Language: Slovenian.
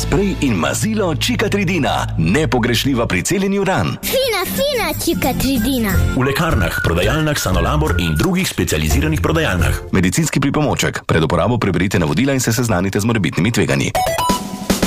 sprej in mazilo Čikatridina. Nepogrešljiva pri celjenju ran. Fina Čikatridina. V lekarnah, prodajalnah Sanolabor in drugih specializiranih prodajalnah. Medicinski pripomoček. Pred uporabo preberite navodila in se seznanite z morebitnimi tveganji.